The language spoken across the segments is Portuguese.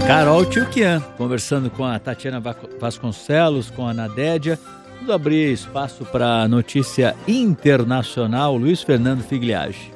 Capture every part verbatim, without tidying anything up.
Carol Tchoukian, conversando com a Tatiana Vasconcelos, com a Nadédia. Vamos abrir espaço para notícia internacional. Luiz Fernando Figliage.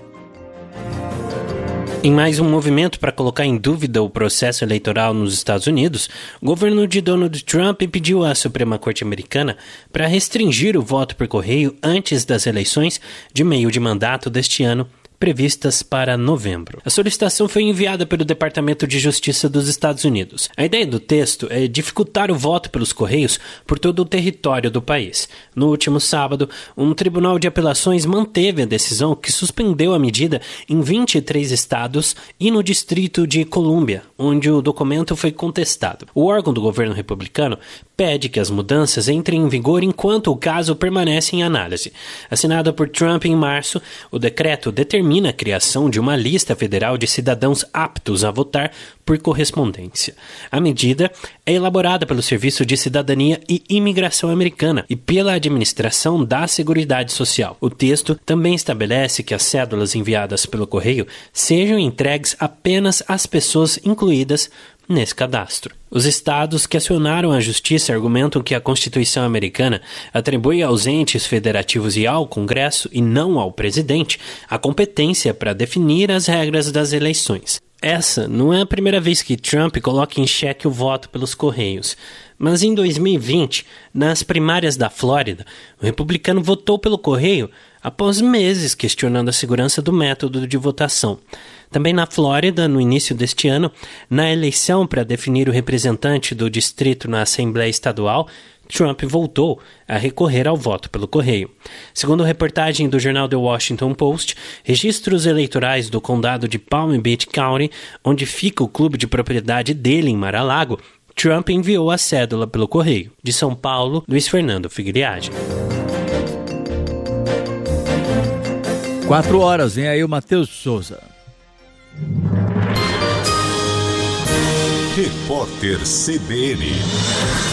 Em mais um movimento para colocar em dúvida o processo eleitoral nos Estados Unidos, o governo de Donald Trump pediu à Suprema Corte Americana para restringir o voto por correio antes das eleições de meio de mandato deste ano, previstas para novembro. A solicitação foi enviada pelo Departamento de Justiça dos Estados Unidos. A ideia do texto é dificultar o voto pelos Correios por todo o território do país. No último sábado, um tribunal de apelações manteve a decisão que suspendeu a medida em vinte e três estados e no Distrito de Colômbia, onde o documento foi contestado. O órgão do governo republicano pede que as mudanças entrem em vigor enquanto o caso permanece em análise. Assinado por Trump em março, o decreto determina a criação de uma lista federal de cidadãos aptos a votar por correspondência. A medida é elaborada pelo Serviço de Cidadania e Imigração Americana e pela Administração da Seguridade Social. O texto também estabelece que as cédulas enviadas pelo correio sejam entregues apenas às pessoas incluídas nesse cadastro. Os estados que acionaram a justiça argumentam que a Constituição americana atribui aos entes federativos e ao Congresso, e não ao presidente, a competência para definir as regras das eleições. Essa não é a primeira vez que Trump coloca em xeque o voto pelos Correios. Mas em dois mil e vinte, nas primárias da Flórida, o republicano votou pelo correio após meses questionando a segurança do método de votação. Também na Flórida, no início deste ano, na eleição para definir o representante do distrito na Assembleia Estadual, Trump voltou a recorrer ao voto pelo correio. Segundo reportagem do jornal The Washington Post, registros eleitorais do condado de Palm Beach County, onde fica o clube de propriedade dele em Mar-a-Lago, Trump enviou a cédula pelo correio. De São Paulo, Luiz Fernando Figliage. Quatro horas, vem aí o Matheus Souza. Repórter C B N.